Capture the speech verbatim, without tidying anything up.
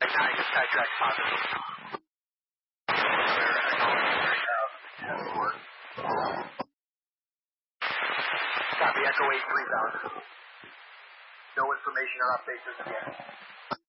nine, just sidetrack positive. Copy, Echo eight three thousand. No information or updates as of yet.